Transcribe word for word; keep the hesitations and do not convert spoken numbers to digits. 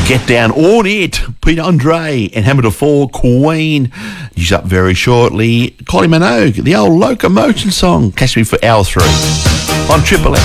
Get Down on It, Pete Andre and Hammer to Four, Queen. He's up very shortly. Kylie Minogue, the old Locomotion song. Catch me for hour three on Triple M.